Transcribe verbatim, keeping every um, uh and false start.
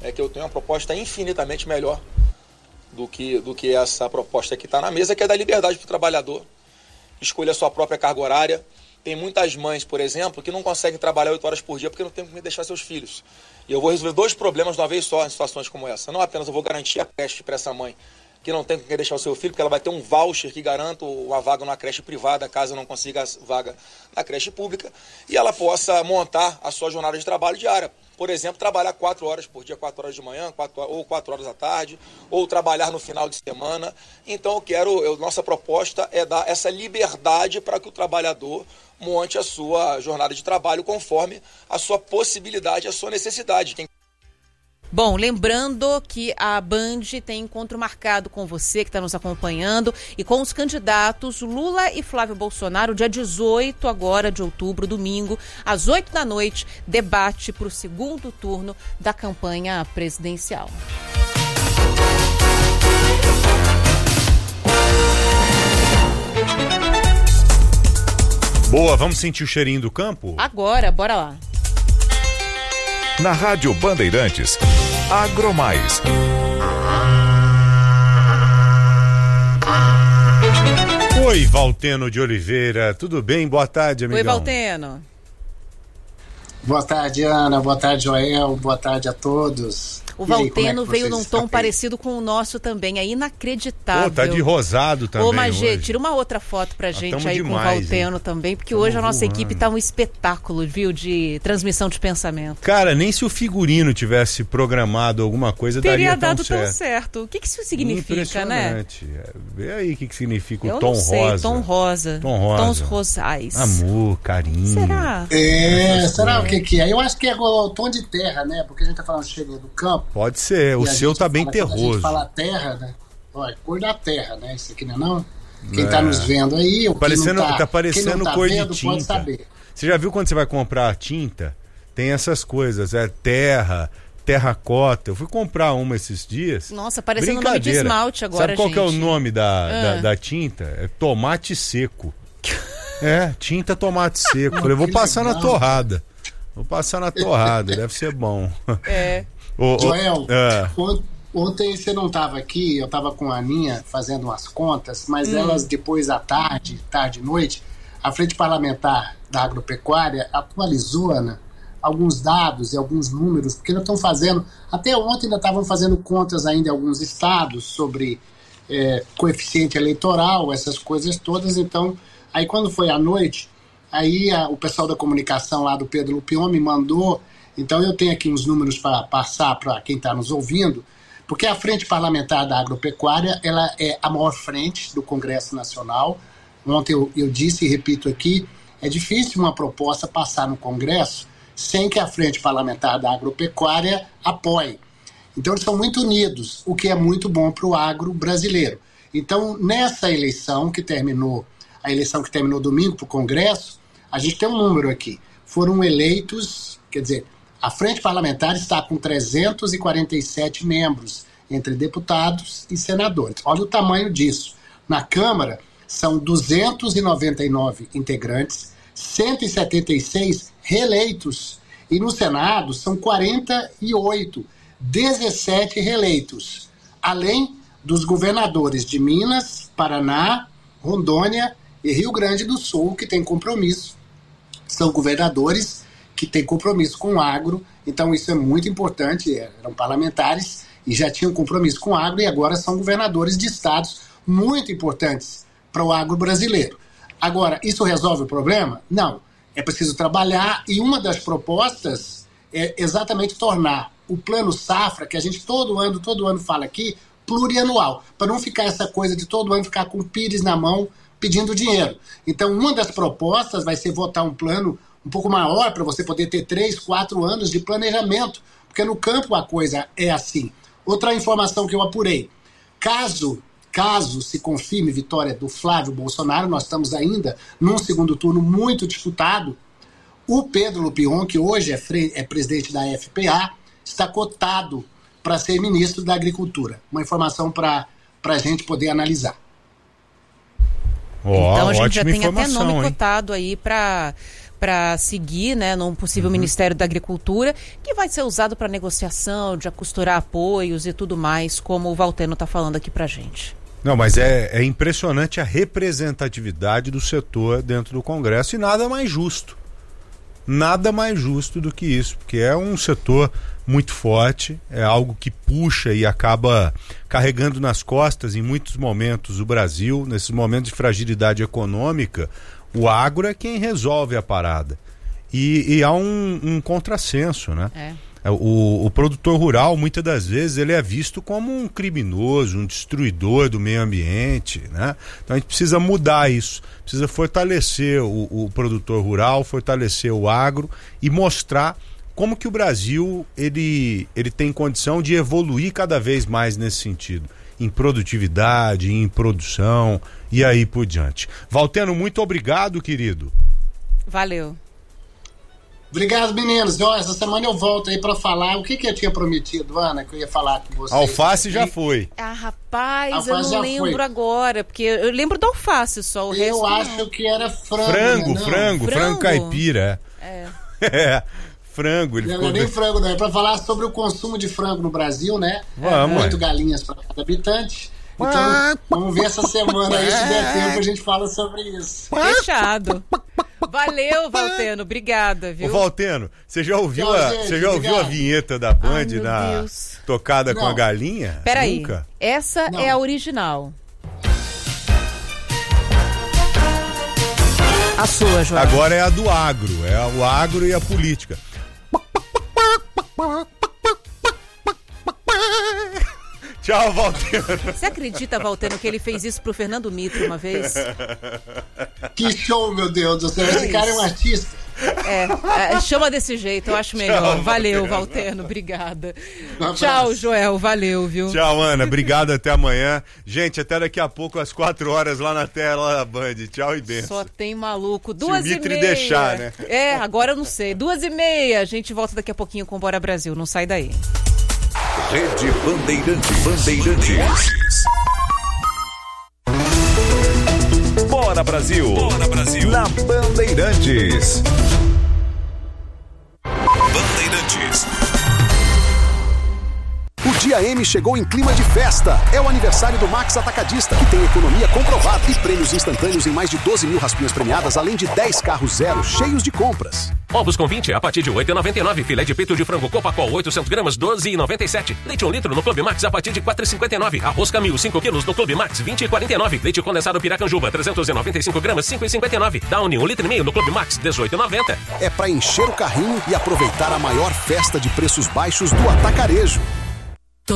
é que eu tenho uma proposta infinitamente melhor do que, do que essa proposta que está na mesa, que é da liberdade para o trabalhador escolher a sua própria carga horária. Tem muitas mães, por exemplo, que não conseguem trabalhar oito horas por dia porque não tem como deixar seus filhos. E eu vou resolver dois problemas de uma vez só em situações como essa. Não apenas eu vou garantir a creche para essa mãe que não tem com quem deixar o seu filho, porque ela vai ter um voucher que garanta uma vaga numa creche privada, caso não consiga a vaga na creche pública, e ela possa montar a sua jornada de trabalho diária. Por exemplo, trabalhar quatro horas por dia, quatro horas de manhã, quatro, ou quatro horas da tarde, ou trabalhar no final de semana. Então, eu quero, eu, nossa proposta é dar essa liberdade para que o trabalhador monte a sua jornada de trabalho conforme a sua possibilidade, a sua necessidade. Quem... Bom, lembrando que a Band tem encontro marcado com você que está nos acompanhando e com os candidatos Lula e Flávio Bolsonaro, dia dezoito agora de outubro, domingo, às oito da noite, debate para o segundo turno da campanha presidencial. Boa, vamos sentir o cheirinho do campo? Agora, bora lá. Na Rádio Bandeirantes, Agromais. Oi, Valteno de Oliveira, tudo bem? Boa tarde, amigão. Oi, Valteno. Boa tarde, Ana. Boa tarde, Joel. Boa tarde a todos. O Valteno veio num tom parecido com o nosso também, é inacreditável. Pô, tá de rosado também. Ô, Magê, tira uma outra foto pra gente aí demais, com o Valteno, hein? Também, porque tamo hoje a nossa voando. Equipe tá um espetáculo, viu, de transmissão de pensamento. Cara, nem se o figurino tivesse programado alguma coisa, teria daria dado tão certo. tão certo. O que que isso significa, né? Vê aí o que que significa Eu o tom não sei, rosa. tom rosa. Tom rosa. Tons rosais. Amor, carinho. Será? É, será o que que é? Eu acho que é o tom de terra, né? Porque a gente tá falando de cheirinho do campo. Pode ser, o seu tá bem fala, terroso. Quando a gente fala terra, né? Olha, cor da terra, né? Isso aqui não é não? Quem é. tá nos vendo aí, o parecendo, tá, tá parecendo tá cor vendo, de tinta. pode saber. Você já viu quando você vai comprar tinta? Tem essas coisas, é terra, terracota. Eu fui comprar uma esses dias. Nossa, parecendo o nome de esmalte agora, Sabe qual gente? que é o nome da, ah. da, da tinta? É tomate seco. É, tinta tomate seco. Falei, vou passar na torrada. Vou passar na torrada, deve ser bom. É. Ô, Joel, é. ontem você não estava aqui, eu estava com a Aninha fazendo umas contas, mas hum. elas depois à tarde, tarde e noite, a Frente Parlamentar da Agropecuária atualizou, Ana, alguns dados e alguns números, porque ainda estão fazendo, até ontem ainda estavam fazendo contas ainda em alguns estados sobre é, coeficiente eleitoral, essas coisas todas. Então, aí quando foi à noite, aí a, o pessoal da comunicação lá do Pedro Lupion me mandou. Então eu tenho aqui uns números para passar para quem está nos ouvindo, porque a Frente Parlamentar da Agropecuária ela é a maior frente do Congresso Nacional. Ontem eu, eu disse e repito aqui, é difícil uma proposta passar no Congresso sem que a Frente Parlamentar da Agropecuária apoie. Então eles são muito unidos, o que é muito bom para o agro brasileiro. Então nessa eleição que terminou, a eleição que terminou domingo para o Congresso, a gente tem um número aqui, foram eleitos, quer dizer, a Frente Parlamentar está com trezentos e quarenta e sete membros, entre deputados e senadores. Olha o tamanho disso. Na Câmara, são duzentos e noventa e nove integrantes, cento e setenta e seis reeleitos. E no Senado, são quarenta e oito, dezessete reeleitos. Além dos governadores de Minas, Paraná, Rondônia e Rio Grande do Sul, que têm compromisso. São governadores que têm compromisso com o agro, então isso é muito importante, eram parlamentares e já tinham compromisso com o agro e agora são governadores de estados muito importantes para o agro brasileiro. Agora, isso resolve o problema? Não, é preciso trabalhar e uma das propostas é exatamente tornar o plano safra, que a gente todo ano, todo ano fala aqui, plurianual, para não ficar essa coisa de todo ano ficar com o pires na mão pedindo dinheiro. Então, uma das propostas vai ser votar um plano um pouco maior para você poder ter três, quatro anos de planejamento, porque no campo a coisa é assim. Outra informação que eu apurei, caso, caso se confirme vitória do Flávio Bolsonaro, nós estamos ainda num segundo turno muito disputado, o Pedro Lupion, que hoje é, fre- é presidente da F P A, está cotado para ser ministro da Agricultura. Uma informação para a gente poder analisar. Oh, então a gente já tem até nome hein? cotado aí para para seguir, né, num possível uhum. Ministério da Agricultura, que vai ser usado para negociação, de costurar apoios e tudo mais, como o Valteno está falando aqui para gente. Não, mas é, é impressionante a representatividade do setor dentro do Congresso e nada mais justo. Nada mais justo do que isso, porque é um setor muito forte, é algo que puxa e acaba carregando nas costas em muitos momentos o Brasil. Nesses momentos de fragilidade econômica, o agro é quem resolve a parada. E, e há um, um contrassenso, né? É. O, o produtor rural, muitas das vezes, ele é visto como um criminoso, um destruidor do meio ambiente, né? Então a gente precisa mudar isso, precisa fortalecer o, o produtor rural, fortalecer o agro e mostrar como que o Brasil ele, ele tem condição de evoluir cada vez mais nesse sentido, em produtividade, em produção e aí por diante. Valteno, muito obrigado, querido. Valeu. Obrigado, meninos. Ó, essa semana eu volto aí pra falar o que, que eu tinha prometido, Ana, que eu ia falar com vocês. Alface já foi. Ah, rapaz, alface eu não lembro foi. agora, porque eu lembro do alface só, o eu resto acho não. que era frango, Frango, né? frango, frango, frango caipira. É. É, frango. Ele não ficou... é nem frango, não. É pra falar sobre o consumo de frango no Brasil, né? Vamos. Oito galinhas para cada habitante. Então, vamos ver essa semana aí, se der tempo, a gente fala sobre isso. Fechado. Valeu, Valteno. Obrigada, viu? Ô, Valteno, você já ouviu, Tchau, a, gente, você já ouviu a vinheta da Band Ai, meu na Deus. tocada Não. com a galinha? Peraí, Nunca? essa Não. é a original. A sua, João. Agora é a do agro, é o agro e a política. Tchau, Valteno. Você acredita, Valteno, que ele fez isso pro Fernando Mitre uma vez? Que show, meu Deus do céu. Esse cara é um artista. É, é, chama desse jeito, eu acho melhor. Tchau, valeu, Valteno. Valteno, obrigada. Um Tchau, Joel, valeu, viu? Tchau, Ana. Obrigado, até amanhã. Gente, até daqui a pouco, às quatro horas, lá na tela da Band. Tchau e benção. Só tem maluco. Duas Se o e Mitre meia. deixar, né? É, agora eu não sei. Duas e meia. A gente volta daqui a pouquinho com Bora Brasil. Não sai daí. Rede Bandeirantes. Bandeirantes. Bora Brasil. Bora Brasil. Na Bandeirantes. Bandeirantes. O Dia M chegou em clima de festa. É o aniversário do Max Atacadista, que tem economia comprovada e prêmios instantâneos em mais de doze mil raspinhas premiadas, além de dez carros zero cheios de compras. Ovos com vinte a partir de oito reais e noventa e nove. Filé de peito de frango Copacol oitocentos gramas, doze reais e noventa e sete. Leite um litro no Clube Max a partir de quatro reais e cinquenta e nove. Arroz Camil cinco quilos no Clube Max, vinte reais e quarenta e nove. Leite condensado Piracanjuba trezentos e noventa e cinco gramas, cinco reais e cinquenta e nove. Downy um litro e meio no Clube Max, dezoito reais e noventa. É para encher o carrinho e aproveitar a maior festa de preços baixos do atacarejo.